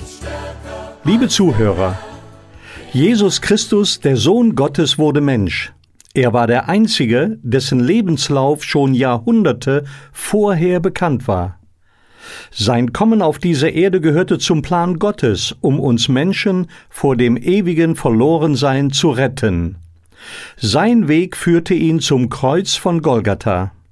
Liebe Zuhörer, Jesus Christus, der Sohn Gottes, wurde Mensch. Er war der Einzige, dessen Lebenslauf schon Jahrhunderte vorher bekannt war. Sein Kommen auf diese Erde gehörte zum Plan Gottes, um uns Menschen vor dem ewigen Verlorensein zu retten. Sein Weg führte ihn zum Kreuz von Golgatha.